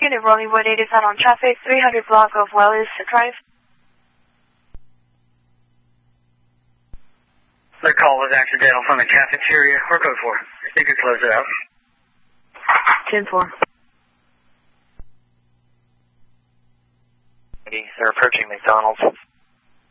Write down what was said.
Unit Rollywood 8 is out on traffic, 300 block of Wells Drive. The call was accidental from the cafeteria. Or code 4. You could close it out. 10-4. They're approaching McDonald's.